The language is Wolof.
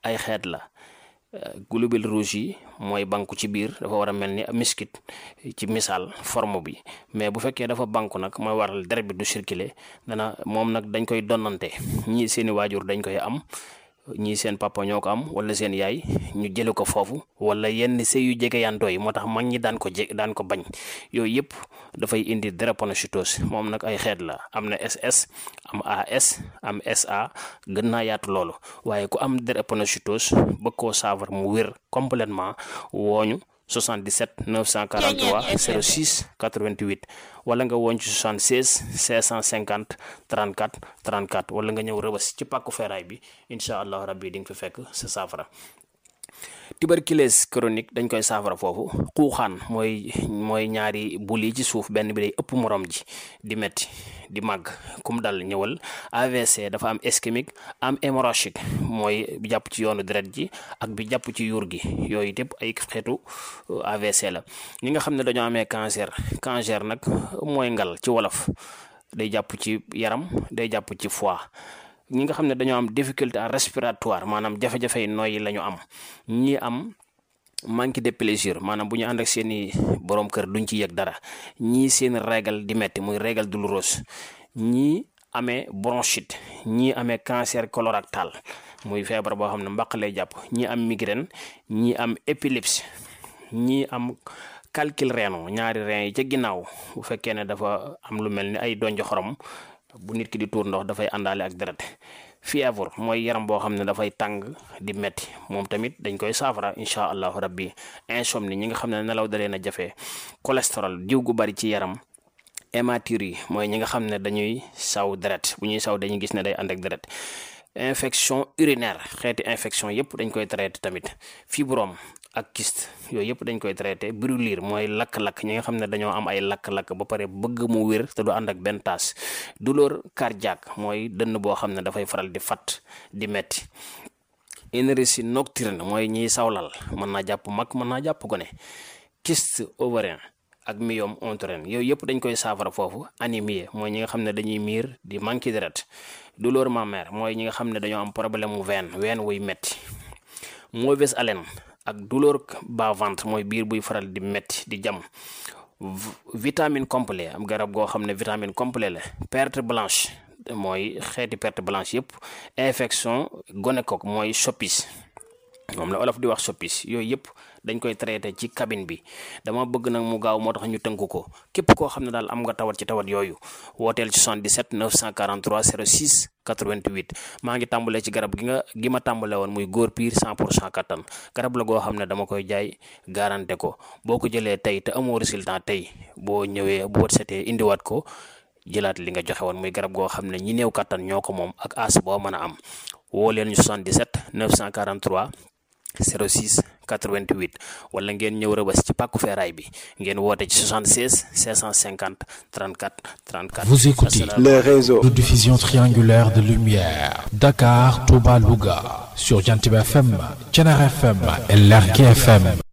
ay xeet la. globules rouges yi mooy banku ci biir dafa war a mel ni miskit ci misaal forme bi, mais bu fekkee dafa banku nag mooy waral deret bi du circuler moom nag dañ koy donnante, ñii seeni waajur dañ koy am, ñii seen papa ñoo ko am wala seen yaay ñu jële ko foofu, wala yenn sëy yu jege yantoo yi moo tax mag ñi daan ko bañ. yooyu yëpp dafay indi drépanocytose. moom nag ay xeet la, am na SS, am AS, am SA, gën naa yaatu loolu. waaye ku am drépanocytose bëgg koo saafara mu wér complètement wooñu 77 943 06 88 wala nga woon ci 76 550 34 34 wala nga ñëw Rëbës ci pàkku feeraay bi incha allah rabbi di nga fi fekk sa saafara. tuberculose chronique dañ koy saafara foofu. xuuxaan mooy ñaari bul yi ci suuf, benn bi day ëpp morom ji di metti di màgg, kum dal ñëwal. AVC dafa am ischémique am hémorragique, mooy bi jàpp ci yoonu deret ji ak bi jàpp ci yuur gi, yooyu yëpp ay xeetu AVC la. ñi nga xam ne dañoo amee cancer nag mooy ngal ci wolof, day jàpp ci yaram, day jàpp ci foie. ñi nga xam ne dañoo am difficulté respiratoire, maanaam jafe-jafe nooyi la ñu am. ñi am manque de plaisir, maanaam bu ñu ànd ak seeni borom kër duñ ci yëg dara. ñii seen régal di metti, muy régal douloureuse. ñii amee bronchite, ñii amee cancer colorectal, muy feebar boo xam ne mbaq lay jàpp. ñii am migraine, ñii am épilepsie, ñii am calcul rénal, ñaari rein yi ca ginnaaw bu fekkee ne dafa am lu mel ni ay donjo xorom, bu nit ki di tuur ndox dafay àndaale ak deret. fièvre mooy yaram boo xam ne dafay tàng di metti, moom tamit dañ koy saafara incha allahu rabbi. insomnie, ñi nga xam ne nelaw da leen a jafe. cholestérol, diw gu bari ci yaram. hématurie mooy ñi nga xam ne dañuy saw deret, bu ñuy saw dañuy gis ne day ànd ak deret. infection urinaire, xeeti infection yëpp dañ koy traité tamit. fibrome ak kyste, yooyu yëpp dañ koy traité. brûlure mooy lakk-lakk, ñi nga xam ne dañoo am ay lakk-lakk ba pare bëgg mu wér te du ànd ak benn taas. douleur cardiaque mooy dënn boo xam ne dafay faral di fat di metti. énergie nocturne mooy ñiy sawlal, mën naa jàpp mag, mën naa jàpp gone. kyste ovarien ak myome utérin, yooyu yëpp dañ koy saafara foofu. anémie mooy ñi nga xam ne dañuy miir di manqué deret. douleur mammaire mooy ñi nga xam ne dañoo am problème mu ween wuy metti. mauvaise haleine ak douleur bas-ventre mooy biir buy faral di metti di jam. vitamine complet, am garab goo xam ne vitamine complet la. perte blanche mooy xeeti perte blanche yëpp. infection gonocoque mooy soppis, moom la olof di wax soppis. yooyu yëpp dañ koy traité ci cabine bi. dama bëgg nag mu gaaw moo tax ñu tënk ko. képp koo xam ne daal am nga tawat ci tawat yooyu wooteel ci 77 943 06 88. maa ngi tàmbalee ci garab gi ma tàmbale woon muy góor piir 100% kattan. garab la goo xam ne dama koy jaay garanté ko. boo ko jëlee tey te amoo résultat tey, boo ñëwee bu wët setee indiwaat ko jëlaat li nga joxe woon. muy garab goo xam ne ñi néew kattan ñoo ko moom ak as boo mën a am. woo leen ñu 77 943 06 88 wala ngeen ñëw Rëbës ci pàkku feeraay bi ngeen woote ci 76 550 34 34. Vous écoutez le réseau de diffusion triangulaire de lumière Dakar, Touba, Louga sur Jantib FM, Thiénaba FM et Lergui FM.